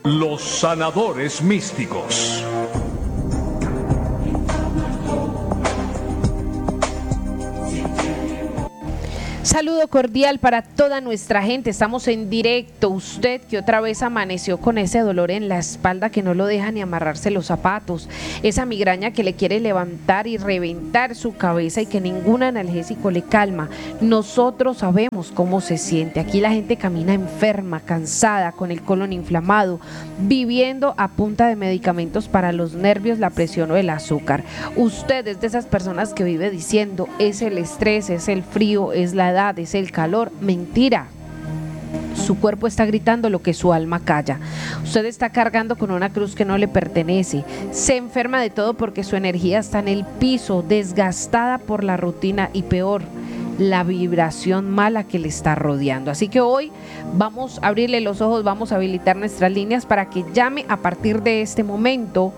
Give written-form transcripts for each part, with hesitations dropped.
Los sanadores místicos. Saludo cordial para toda nuestra gente, estamos en directo. Usted que otra vez amaneció con ese dolor en la espalda que no lo deja ni amarrarse los zapatos, esa migraña que le quiere levantar y reventar su cabeza y que ningún analgésico le calma. Nosotros sabemos cómo se siente. Aquí la gente camina enferma, cansada, con el colon inflamado, viviendo a punta de medicamentos para los nervios, la presión o el azúcar. Usted es de esas personas que vive diciendo es el estrés, es el frío, es la edad, es el calor. Mentira. Su cuerpo está gritando lo que su alma calla. Usted está cargando con una cruz que no le pertenece. Se enferma de todo porque su energía está en el piso, desgastada por la rutina y peor, la vibración mala que le está rodeando. Así que hoy vamos a abrirle los ojos, vamos a habilitar nuestras líneas para que llame a partir de este momento.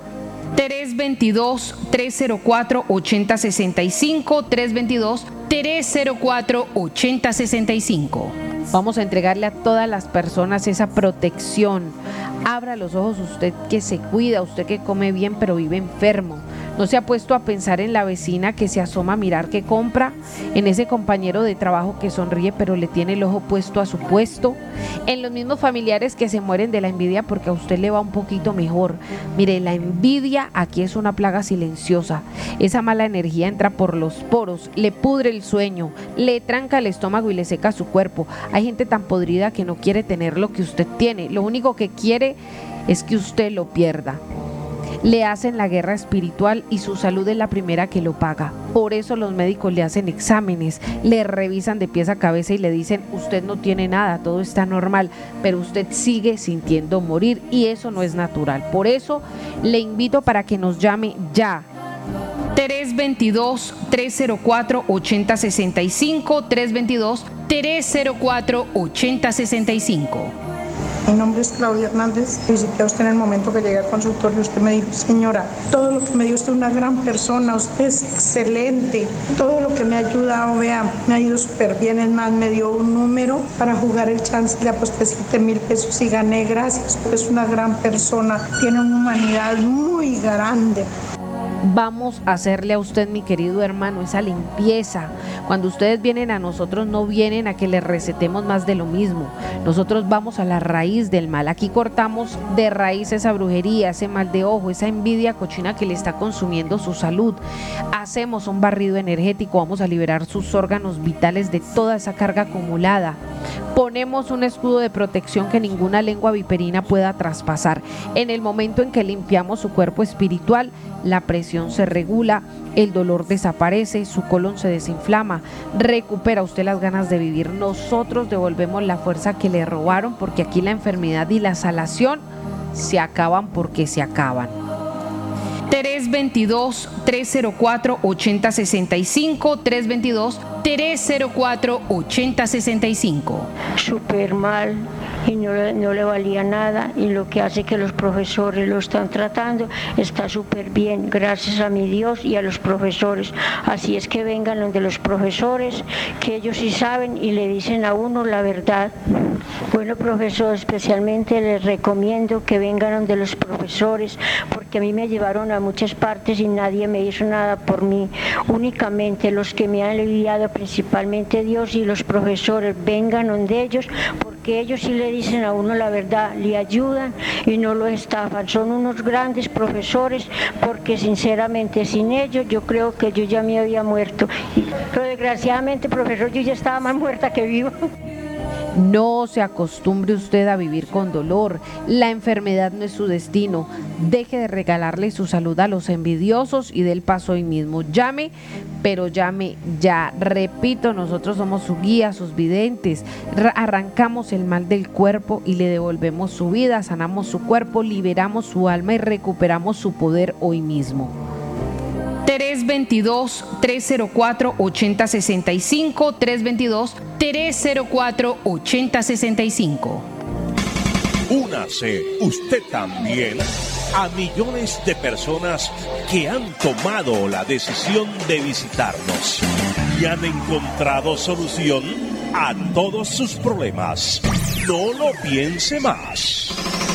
322-304-8065, 322-304-8065. Vamos a entregarle a todas las personas esa protección. Abra los ojos, usted que se cuida, usted que come bien pero vive enfermo. ¿No se ha puesto a pensar en la vecina que se asoma a mirar qué compra? ¿En ese compañero de trabajo que sonríe pero le tiene el ojo puesto a su puesto? ¿En los mismos familiares que se mueren de la envidia porque a usted le va un poquito mejor? Mire, la envidia aquí es una plaga silenciosa. Esa mala energía entra por los poros, le pudre el sueño, le tranca el estómago y le seca su cuerpo. Hay gente tan podrida que no quiere tener lo que usted tiene. Lo único que quiere es que usted lo pierda. Le hacen la guerra espiritual y su salud es la primera que lo paga. Por eso los médicos le hacen exámenes, le revisan de pies a cabeza y le dicen usted no tiene nada, todo está normal, pero usted sigue sintiendo morir y eso no es natural. Por eso le invito para que nos llame ya. 322-304-8065, 322-304-8065. Mi nombre es Claudia Hernández. Visité a usted en el momento que llegué al consultorio. Usted me dijo, señora, todo lo que me dio usted es una gran persona, usted es excelente. Todo lo que me ha ayudado, vea, me ha ido súper bien. Es más, me dio un número para jugar el chance, le aposté 7,000 pesos y gané. Gracias, usted es una gran persona, tiene una humanidad muy grande. Vamos a hacerle a usted, mi querido hermano, esa limpieza. Cuando ustedes vienen a nosotros, no vienen a que les recetemos más de lo mismo. Nosotros vamos a la raíz del mal. Aquí cortamos de raíz esa brujería, ese mal de ojo, esa envidia cochina que le está consumiendo su salud. Hacemos un barrido energético, vamos a liberar sus órganos vitales de toda esa carga acumulada. Ponemos un escudo de protección que ninguna lengua viperina pueda traspasar. En el momento en que limpiamos su cuerpo espiritual, la presión se regula, el dolor desaparece, su colon se desinflama, recupera usted las ganas de vivir. Nosotros devolvemos la fuerza que le robaron, porque aquí la enfermedad y la salación se acaban porque se acaban. 322-304-8065, 322-304-8065. Súper mal y no le valía nada, y lo que hace que los profesores lo están tratando está súper bien, gracias a mi Dios y a los profesores. Así es que vengan donde los profesores, que ellos sí saben y le dicen a uno la verdad. Bueno, profesor, especialmente les recomiendo que vengan donde los profesores, porque a mí me llevaron a muchas partes y nadie me hizo nada por mí. Únicamente los que me han aliviado, principalmente Dios y los profesores. Vengan donde ellos, porque ellos sí le dicen a uno la verdad, le ayudan y no lo estafan. Son unos grandes profesores, porque sinceramente sin ellos yo creo que yo ya me había muerto. Pero desgraciadamente, profesor, yo ya estaba más muerta que viva. No se acostumbre usted a vivir con dolor. La enfermedad no es su destino. Deje de regalarle su salud a los envidiosos y del paso hoy mismo. Llame, pero llame ya. Repito, nosotros somos su guía, sus videntes. Arrancamos el mal del cuerpo y le devolvemos su vida, sanamos su cuerpo, liberamos su alma y recuperamos su poder hoy mismo. 322-304-8065, 322-304-8065. Únase usted también a millones de personas que han tomado la decisión de visitarnos y han encontrado solución a todos sus problemas. No lo piense más.